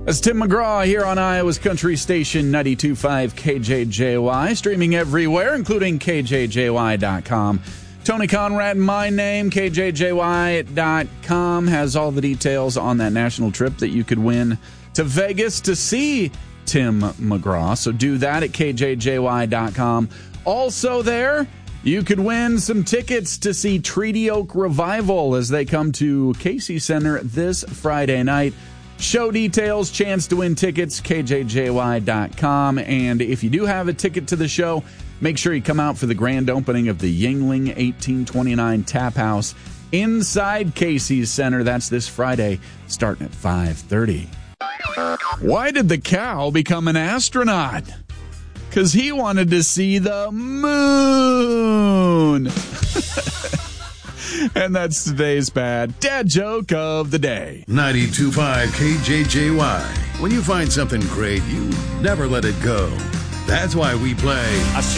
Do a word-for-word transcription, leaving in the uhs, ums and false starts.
That's Tim McGraw here on Iowa's Country Station ninety-two point five K J J Y, streaming everywhere, including K J J Y dot com. Tony Conrad, my name, K J J Y dot com, has all the details on that national trip that you could win to Vegas to see Tim McGraw. So do that at K J J Y dot com. Also there, you could win some tickets to see Treaty Oak Revival as they come to Casey Center this Friday night. Show details, chance to win tickets, K J J Y dot com. And if you do have a ticket to the show, make sure you come out for the grand opening of the Yuengling eighteen twenty-nine Tap House inside Casey's Center. That's this Friday, starting at five thirty. Why did the cow become an astronaut? Because he wanted to see the moon. And that's today's bad dad joke of the day. ninety-two point five K J J Y. When you find something great, you never let it go. That's why we play...